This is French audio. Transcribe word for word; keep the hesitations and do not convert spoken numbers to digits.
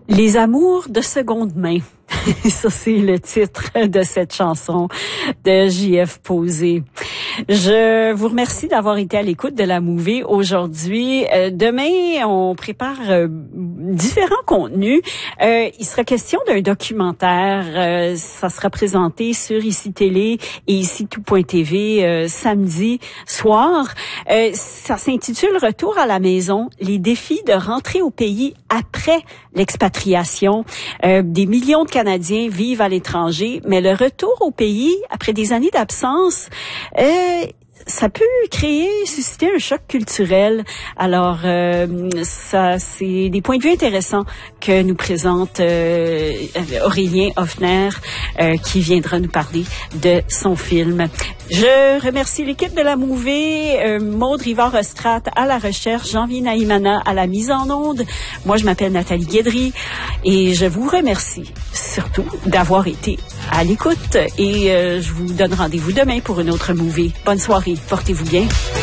Les amours de seconde main. Ça, c'est le titre de cette chanson de J F Posé. Je vous remercie d'avoir été à l'écoute de la Movie aujourd'hui. Euh, demain, on prépare euh, différents contenus. Euh, il sera question d'un documentaire. Euh, ça sera présenté sur Ici Télé et Ici Tout point T V euh, samedi soir. Euh, ça s'intitule Retour à la maison, les défis de rentrer au pays après l'expatriation. Euh, des millions de Canadiens vivent à l'étranger, mais le retour au pays après des années d'absence, euh, ça peut créer, susciter un choc culturel. Alors, euh, ça, c'est des points de vue intéressants que nous présente euh, Aurélien Hoffner, euh, qui viendra nous parler de son film. Je remercie l'équipe de la Movie, euh, Maude Rivard-Ostrat à la recherche, Jean-Vie Naïmana à la mise en onde. Moi, je m'appelle Nathalie Guédry et je vous remercie surtout d'avoir été à l'écoute et euh, je vous donne rendez-vous demain pour une autre Movie. Bonne soirée, portez-vous bien.